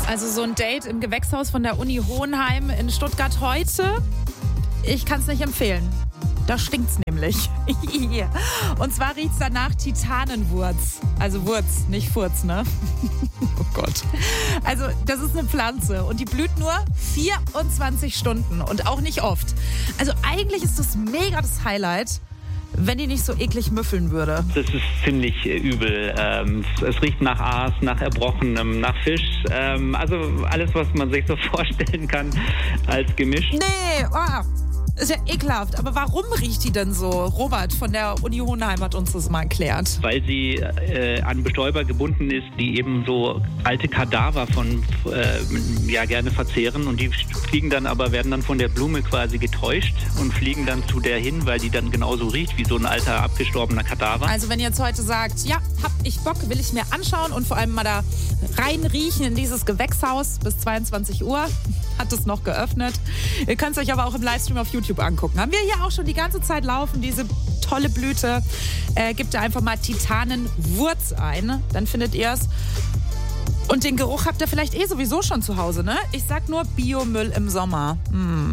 Also so ein Date im Gewächshaus von der Uni Hohenheim in Stuttgart heute, ich kann es nicht empfehlen. Da stinkt's nämlich. Und zwar riecht's danach Titanenwurz. Also Wurz, nicht Furz, ne? Oh Gott. Also das ist eine Pflanze und die blüht nur 24 Stunden und auch nicht oft. Also eigentlich ist das mega das Highlight, wenn die nicht so eklig müffeln würde. Das ist ziemlich übel. Es riecht nach Aas, nach Erbrochenem, nach Fisch. Also alles, was man sich so vorstellen kann als Gemisch. Nee, ist ja ekelhaft. Aber warum riecht die denn so? Robert von der Uni Hohenheim hat uns das mal erklärt. Weil sie an Bestäuber gebunden ist, die eben so alte Kadaver gerne verzehren. Und die fliegen dann aber, werden dann von der Blume quasi getäuscht und fliegen dann zu der hin, weil die dann genauso riecht wie so ein alter, abgestorbener Kadaver. Also wenn ihr jetzt heute sagt, ja, hab ich Bock, will ich mir anschauen und vor allem mal da reinriechen in dieses Gewächshaus bis 22 Uhr, hat es noch geöffnet. Ihr könnt es euch aber auch im Livestream auf YouTube angucken. Haben wir hier auch schon die ganze Zeit laufen, diese tolle Blüte. Gebt ihr einfach mal Titanenwurz ein, dann findet ihr es. Und den Geruch habt ihr vielleicht sowieso schon zu Hause, ne? Ich sag nur Biomüll im Sommer.